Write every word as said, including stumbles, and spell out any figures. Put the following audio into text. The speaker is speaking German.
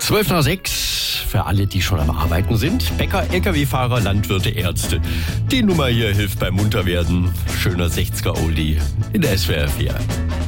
zwölf nach sechs für alle, die schon am Arbeiten sind. Bäcker, L K W-Fahrer, Landwirte, Ärzte. Die Nummer hier hilft beim Munterwerden. Schöner sechziger Oldie in der S W R vier.